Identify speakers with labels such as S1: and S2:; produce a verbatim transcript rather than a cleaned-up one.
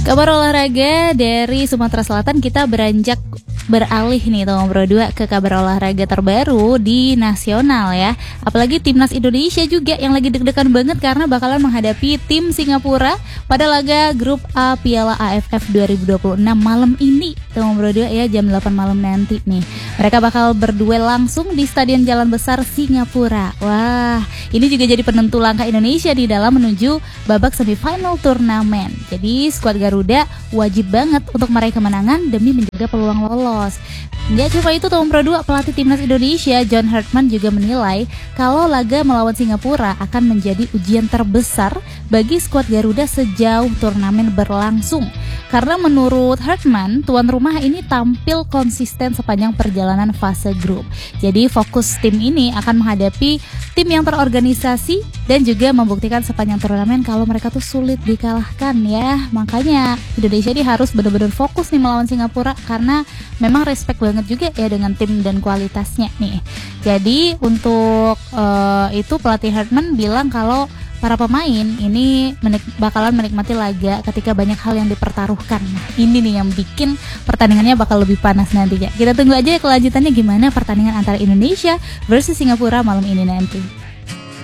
S1: Kabar olahraga dari Sumatera Selatan, kita beranjak beralih nih teman Bro dua ke kabar olahraga terbaru di nasional ya. Apalagi timnas Indonesia juga yang lagi deg-degan banget karena bakalan menghadapi tim Singapura pada laga grup A Piala A F F dua ribu dua puluh enam malam ini teman Bro dua ya, jam delapan malam nanti nih. Mereka bakal berduel langsung di Stadion Jalan Besar Singapura. Wah, ini juga jadi penentu langkah Indonesia di dalam menuju babak semifinal turnamen. Jadi skuad Garuda wajib banget untuk meraih kemenangan demi menjaga peluang lolos. Nggak cuma itu teman Pro dua, pelatih timnas Indonesia John Hartman juga menilai kalau laga melawan Singapura akan menjadi ujian terbesar bagi skuad Garuda sejauh turnamen berlangsung. Karena menurut Hartman, tuan rumah ini tampil konsisten sepanjang perjalanan fase grup. Jadi fokus tim ini akan menghadapi tim yang terorganisasi dan juga membuktikan sepanjang turnamen kalau mereka tuh sulit dikalahkan ya. Makanya Indonesia ini harus benar-benar fokus nih melawan Singapura karena memang respect banget juga ya dengan tim dan kualitasnya nih. Jadi untuk uh, itu pelatih Hartman bilang kalau para pemain ini menik- bakalan menikmati laga ketika banyak hal yang dipertaruhkan. Nah, ini nih yang bikin pertandingannya bakal lebih panas nantinya. Kita tunggu aja kelanjutannya gimana pertandingan antara Indonesia versus Singapura malam ini nanti.